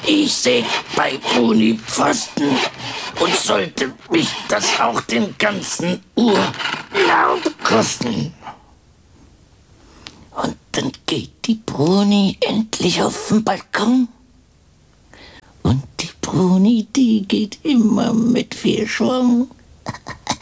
Ich säg bei Bruni Pfosten und sollte mich das auch den ganzen Urlaub kosten. Und dann geht die Bruni endlich auf den Balkon. Und die Bruni, die geht immer mit viel Schwung.